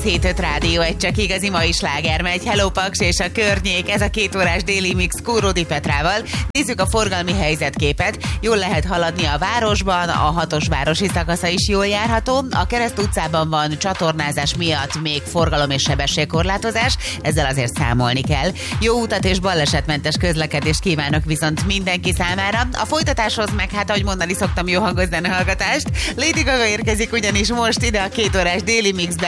107.5 Rádió, egy csak igazi mai sláger megy. Hello Paks és a környék, ez a 2 órás déli mix Kóródi Petrával. Nézzük a forgalmi helyzetképet. Jól lehet haladni a városban, a 6-os városi szakasza is jól járható. A Kereszt utcában van csatornázás miatt még forgalom és sebességkorlátozás, ezzel azért számolni kell. Jó utat és balesetmentes közlekedést kívánok viszont mindenki számára. A folytatáshoz meg hát, ahogy mondani szoktam, jó hangos zenehallgatást. Lady Gaga érkezik ugyanis most ide a 2 órás déli mixbe.